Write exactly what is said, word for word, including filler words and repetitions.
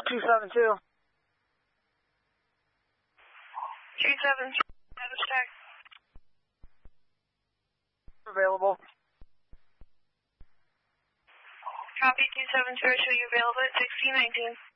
two seven two. two seven two, status check. Available. Copy two seven two, show you available at sixteen nineteen.